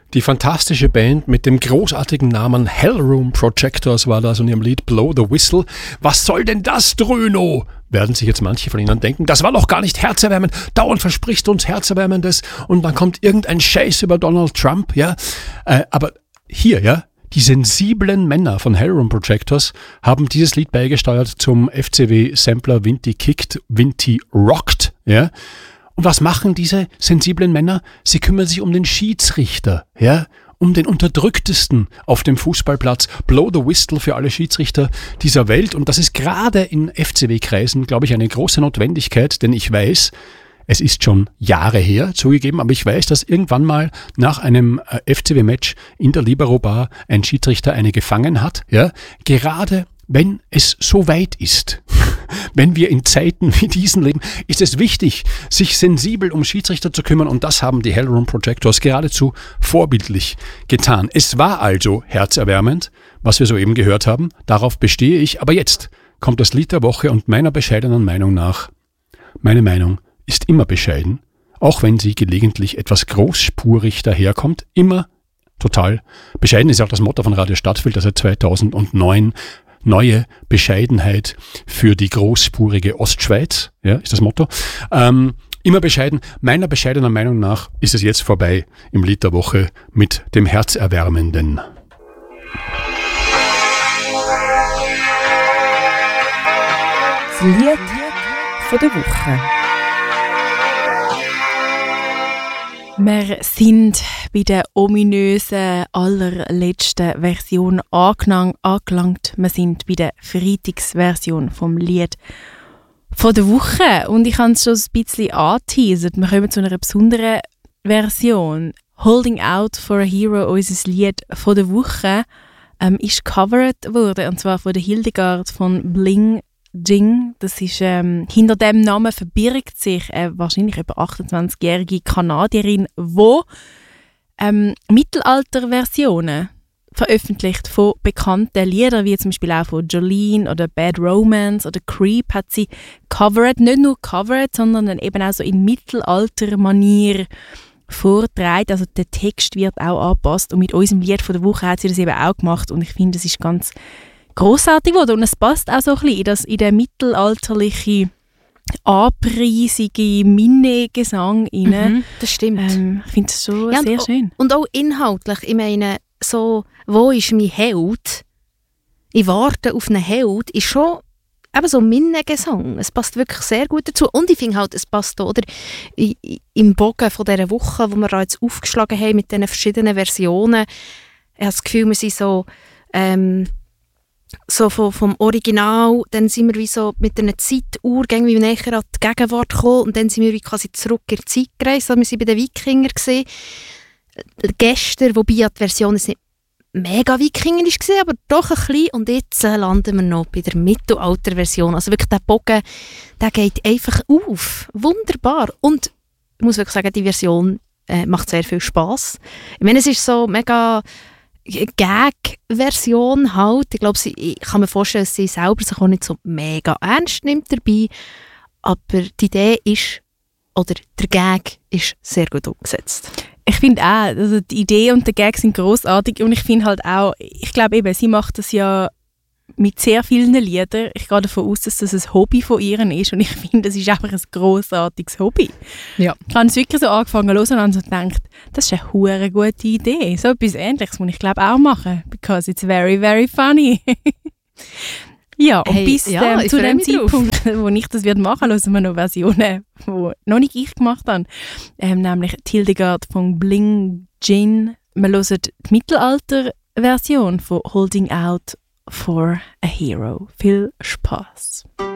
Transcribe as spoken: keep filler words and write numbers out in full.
Die fantastische Band mit dem großartigen Namen Hellroom Projectors war das und ihrem Lied Blow the Whistle. Was soll denn das, Dröno? Werden sich jetzt manche von Ihnen denken, das war doch gar nicht herzerwärmend. Dauernd versprichst du uns Herzerwärmendes und dann kommt irgendein Scheiß über Donald Trump, ja. Äh, aber hier, ja, die sensiblen Männer von Hellroom Projectors haben dieses Lied beigesteuert zum F C W-Sampler Vinti Kickt, Vinti Rockt, ja. Und was machen diese sensiblen Männer? Sie kümmern sich um den Schiedsrichter, ja, um den Unterdrücktesten auf dem Fußballplatz. Blow the Whistle für alle Schiedsrichter dieser Welt. Und das ist gerade in F C W-Kreisen, glaube ich, eine große Notwendigkeit, denn ich weiß, es ist schon Jahre her, zugegeben, aber ich weiß, dass irgendwann mal nach einem F C W-Match in der Libero-Bar ein Schiedsrichter eine gefangen hat, ja, gerade wenn es so weit ist, wenn wir in Zeiten wie diesen leben, ist es wichtig, sich sensibel um Schiedsrichter zu kümmern und das haben die Hellroom Projectors geradezu vorbildlich getan. Es war also herzerwärmend, was wir soeben gehört haben, darauf bestehe ich, aber jetzt kommt das Lied der Woche und meiner bescheidenen Meinung nach, meine Meinung ist immer bescheiden, auch wenn sie gelegentlich etwas großspurig daherkommt, immer total bescheiden, ist auch das Motto von Radio Stadtfilter seit zweitausendneun. Neue Bescheidenheit für die großspurige Ostschweiz, ja, ist das Motto. Ähm, immer bescheiden. Meiner bescheidenen Meinung nach ist es jetzt vorbei im Lied der Woche mit dem Herzerwärmenden. Das Lied von der Woche. Wir sind bei der ominösen allerletzten Version angelangt. Wir sind bei der Freitagsversion vom Lied von der Woche. Und ich habe es schon ein bisschen angeteasert. Wir kommen zu einer besonderen Version. Holding Out for a Hero, unser Lied von der Woche, ähm, ist covered worden. Und zwar von der Hildegard von Bling Jing. Das ist, ähm, hinter dem Namen verbirgt sich eine wahrscheinlich über achtundzwanzigjährige Kanadierin, die ähm, Mittelalterversionen veröffentlicht von bekannten Liedern, wie zum Beispiel auch von Jolene oder Bad Romance oder Creep, hat sie covered, nicht nur covered, sondern dann eben auch so in Mittelalter-Manier vortragen. Also der Text wird auch angepasst und mit unserem Lied von der Woche hat sie das eben auch gemacht und ich finde, das ist ganz grossartig geworden und es passt auch so ein bisschen in, das, in den mittelalterlichen, anpreisigen Minnegesang rein. Mhm, das stimmt. Ähm, ich finde es schon ja, sehr und, schön. Und auch inhaltlich, ich meine, so, wo ist mein Held? Ich warte auf einen Held, ist schon eben so Minnegesang. Es passt wirklich sehr gut dazu. Und ich finde halt, es passt auch, oder, im Bogen von dieser Woche, wo wir da jetzt aufgeschlagen haben mit diesen verschiedenen Versionen, ich habe das Gefühl, wir sind so, ähm, so vom, vom Original, dann sind wir wie so mit einer Zeituhr irgendwie näher an die Gegenwart gekommen und dann sind wir wie quasi zurück in die Zeit gereist. Also wir waren bei den Wikingern gesehen. Gestern, wobei ja die Version ist nicht mega wikingerisch war, aber doch ein bisschen. Und jetzt äh, landen wir noch bei der Mittelalter-Version. Also wirklich der Bogen, der geht einfach auf. Wunderbar. Und ich muss wirklich sagen, die Version äh, macht sehr viel Spass. Ich meine, es ist so mega Gag-Version halt. Ich glaube, ich kann mir vorstellen, dass sie selber sich auch nicht so mega ernst nimmt dabei. Aber die Idee ist, oder der Gag ist sehr gut umgesetzt. Ich finde auch, also die Idee und der Gag sind grossartig und ich finde halt auch, ich glaube eben, sie macht das ja mit sehr vielen Liedern. Ich gehe davon aus, dass das ein Hobby von ihr ist und ich finde, das ist einfach ein grossartiges Hobby. Ja. Ich habe es wirklich so angefangen zu hören und so gedacht, das ist eine hure gute Idee. So etwas Ähnliches muss ich glaube auch machen, because it's very, very funny. Ja, und hey, bis ja, ähm, zu dem Zeitpunkt, drauf. wo ich das werde machen werde, hören wir noch Versionen, die noch nicht ich gemacht habe. Ähm, nämlich die Hildegard von Bling Jin. Wir hören die Mittelalter-Version von Holding Out for a Hero. Viel Spaß!